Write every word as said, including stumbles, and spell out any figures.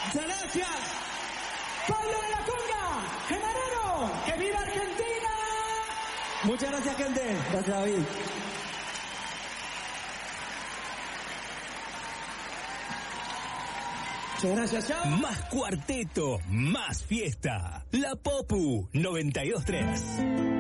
Muchas gracias. Pablo de la Conga, Gemarano, que viva Argentina. Muchas gracias, gente. Gracias, David. Muchas gracias, chao. Más cuarteto, más fiesta. La Popu noventa y dos tres.